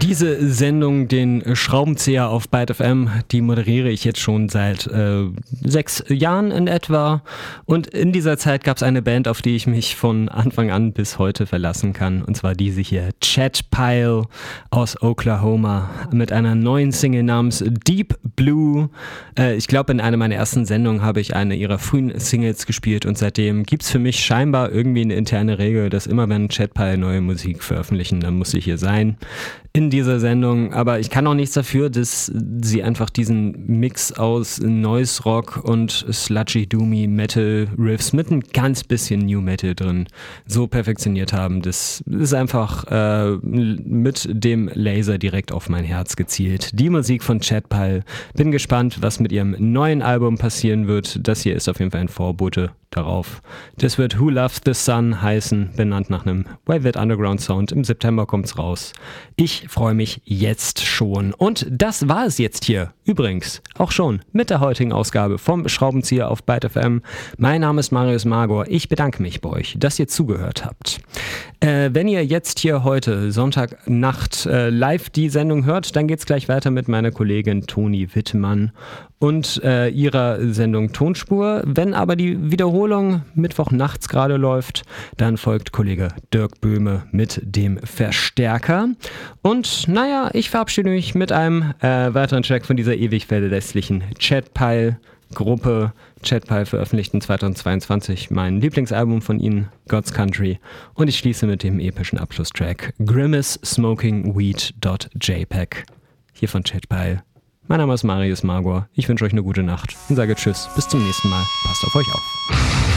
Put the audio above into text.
Diese Sendung, den Schraubenzieher auf Byte FM, die moderiere ich jetzt schon seit 6 Jahren in etwa. Und in dieser Zeit gab es eine Band, auf die ich mich von Anfang an bis heute verlassen kann. Und zwar diese hier, Chet Pile aus Oklahoma, mit einer neuen Single namens Deep Blue. Ich glaube, in einer meiner ersten Sendungen habe ich eine ihrer frühen Singles gespielt und seitdem gibt es für mich scheinbar irgendwie eine interne Regel, dass immer wenn Chet Pile neue Musik veröffentlichen, dann muss ich hier sein in dieser Sendung, aber ich kann auch nichts dafür, dass sie einfach diesen Mix aus Noise Rock und Sludgy Doomy Metal Riffs mit ein ganz bisschen New Metal drin so perfektioniert haben. Das ist einfach mit dem Laser direkt auf mein Herz gezielt. Die Musik von Chet Pile. Bin gespannt, was mit ihrem neuen Album passieren wird. Das hier ist auf jeden Fall ein Vorbote darauf. Das wird Who Loves the Sun heißen, benannt nach einem Velvet Underground Sound. Im September kommt's raus. Ich freue mich jetzt schon. Und das war es jetzt hier. Übrigens, auch schon mit der heutigen Ausgabe vom Schraubenzieher auf Byte FM. Mein Name ist Marius Magor. Ich bedanke mich bei euch, dass ihr zugehört habt. Wenn ihr jetzt hier heute, Sonntagnacht, live die Sendung hört, dann geht's gleich weiter mit meiner Kollegin Toni Wittmann und ihrer Sendung Tonspur. Wenn aber die Wiederholung Mittwochnachts gerade läuft, dann folgt Kollege Dirk Böhme mit dem Verstärker. Und naja, ich verabschiede mich mit einem weiteren Track von dieser ewig verlässlichen Chet Pile Gruppe. Chet Pile veröffentlichten 2022 mein Lieblingsalbum von ihnen, God's Country. Und ich schließe mit dem epischen Abschlusstrack Grimace Smoking Weed.jpg. Hier von Chet Pile. Mein Name ist Marius Magor. Ich wünsche euch eine gute Nacht und sage Tschüss. Bis zum nächsten Mal. Passt auf euch auf.